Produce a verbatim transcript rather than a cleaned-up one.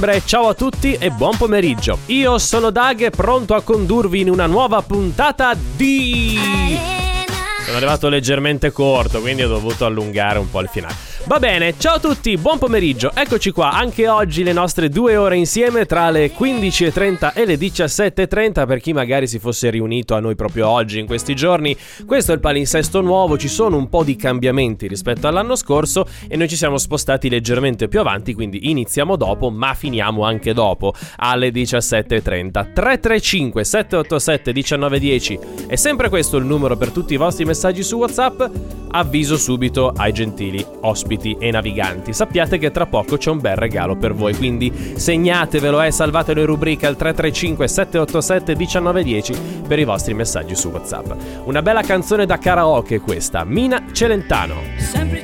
Ciao a tutti e buon pomeriggio. Io sono Dag, pronto a condurvi in una nuova puntata di... Sono arrivato leggermente corto, quindi ho dovuto allungare un po' il finale. Va bene, ciao a tutti, buon pomeriggio. Eccoci qua, anche oggi le nostre due ore insieme tra le quindici e trenta e le diciassette e trenta. Per chi magari si fosse riunito a noi proprio oggi in questi giorni, questo è il palinsesto nuovo, ci sono un po' di cambiamenti rispetto all'anno scorso e noi ci siamo spostati leggermente più avanti, quindi iniziamo dopo ma finiamo anche dopo alle diciassette e trenta. Tre tre cinque sette otto sette uno nove uno zero è sempre questo il numero per tutti i vostri messaggi su WhatsApp. Avviso subito ai gentili ospiti e naviganti, sappiate che tra poco c'è un bel regalo per voi, quindi segnatevelo e salvatelo in rubrica al tre tre cinque sette otto sette uno nove uno zero per i vostri messaggi su WhatsApp. Una bella canzone da karaoke questa, Mina Celentano. Sempre